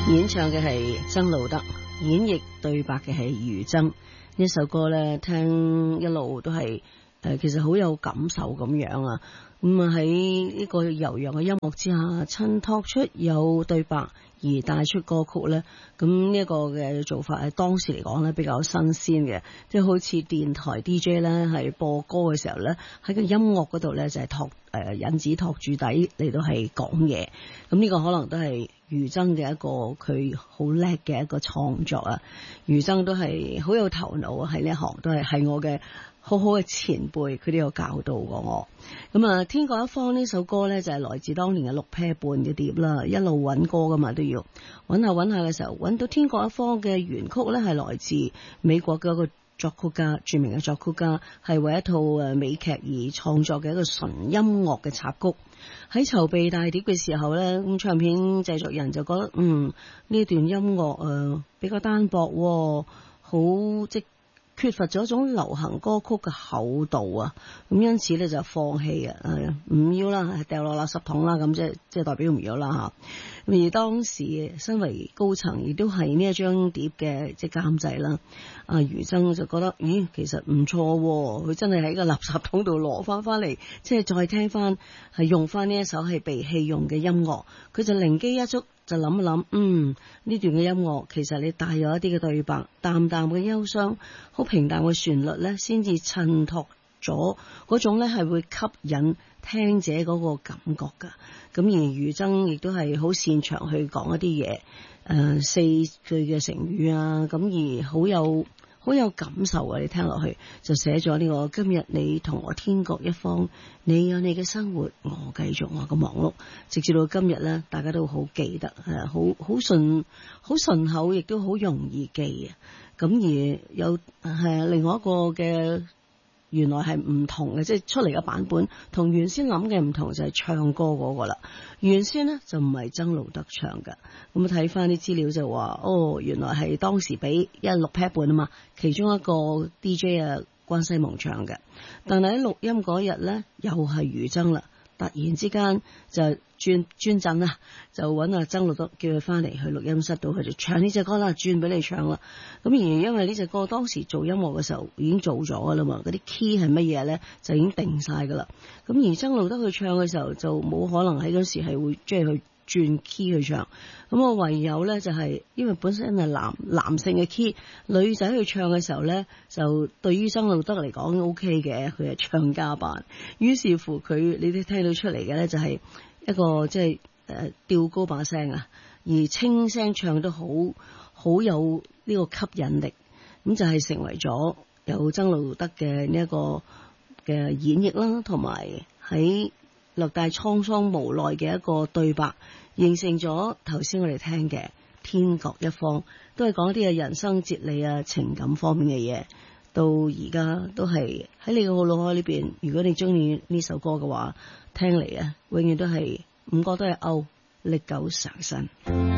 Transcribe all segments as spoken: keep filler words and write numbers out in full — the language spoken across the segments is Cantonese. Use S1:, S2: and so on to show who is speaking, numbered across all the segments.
S1: 演唱嘅係曾路德，演繹對白嘅係余爭。呢首歌咧，聽一路都係誒、呃，其實好有感受咁樣啊。咁啊喺呢個悠揚嘅音樂之下，襯托出有對白而帶出歌曲咧。咁呢一個嘅做法係當時嚟講咧比較新鮮嘅，即係好似電台 D J 咧係播歌嘅時候咧，喺個音樂嗰度咧就係托誒引子托住底嚟到係講嘢。咁呢個可能都係余爭嘅一個佢好叻嘅一個創作啊。余爭都係好有頭腦啊，喺呢一行都係係我嘅好好嘅前輩，佢都有教導過我。咁啊，天各一方呢首歌呢，就係來自當年嘅六 pair 半嘅碟啦，一路揾歌噶嘛都要揾下揾下嘅時候，揾到天各一方嘅原曲呢，係來自美國嘅一個作曲家，著名嘅作曲家，係為一套誒美劇而創作嘅一個純音樂嘅插曲。喺籌備大碟嘅時候呢，咁唱片製作人就覺得嗯呢段音樂誒、呃、比較單薄，好即缺乏咗一種流行歌曲嘅厚度啊，咁因此咧就放棄啊，唔要啦，掉落垃圾桶啦，咁即係即係代表唔要啦吓。而當時身為高層，亦都係呢一張碟嘅即係監製啦，阿余爭就覺得，咦，其實唔錯，佢真係喺個垃圾桶度攞翻翻嚟，即係再聽翻係用翻呢一首係被棄用嘅音樂，佢就靈機一觸。就諗一諗，嗯，呢段嘅音樂其實你帶有一啲嘅對白，淡淡嘅憂傷，好平淡嘅旋律咧，先至襯托咗嗰種咧係會吸引聽者嗰個感覺噶。咁而余爭亦都係好擅長去講一啲嘢，誒、呃，四句嘅成語啊，咁而好有好有感受啊！你聽落去就寫咗呢個今日你同我天各一方，你有你嘅生活，我繼續我嘅忙碌，直至到今日咧，大家都好記得，誒，好好順好順口，亦都好容易記啊！咁而有係另外一個嘅。原來係唔同嘅，即係出嚟嘅版本同原先諗嘅唔同，就係唱歌嗰個啦。原先呢就唔係曾路德唱嘅，咁睇翻啲資料就話，哦，原來係當時俾一六 pair 半啊嘛，其中一個 D J 啊關西蒙唱嘅，但係喺錄音嗰日呢，又係余爭啦。突然之間就轉轉陣啦，就揾阿曾路德叫佢翻嚟去錄音室度，佢就唱呢隻歌啦，轉俾你唱啦。咁而因為呢隻歌當時做音樂嘅時候已經做咗噶啦嘛，嗰啲 key 係乜嘢咧就已經定晒噶啦。咁而曾路德去唱嘅時候就冇可能喺嗰時係會即係去轉 key 去唱。咁我唯有咧就係、是、因為本身係男男性嘅 key， 女仔去唱嘅時候咧就對於曾路德嚟講 OK 嘅，佢係唱家版。於是乎佢你都聽到出嚟嘅咧就係一個即係誒調高把聲啊，而清聲唱都好好有呢個吸引力。咁就係成為咗有曾路德嘅呢一個嘅演繹啦，同埋喺略帶滄桑無奈嘅一個對白，形成咗頭先我哋聽嘅天各一方，都係講一啲嘅人生哲理啊、情感方面嘅嘢。到而家都係喺你嘅腦海裏邊，如果你中意呢首歌嘅話，聽嚟啊，永遠都係五個都係歐，歷久常新。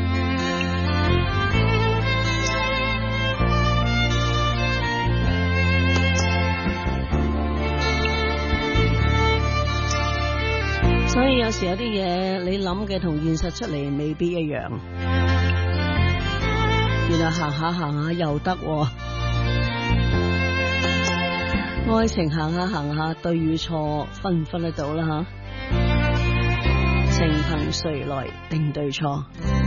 S1: 所以有時有啲嘢你諗嘅同現實出嚟未必一樣，原來行下行下又得，愛情行下行下對與錯分唔分得到啦吓？情憑誰來定對錯？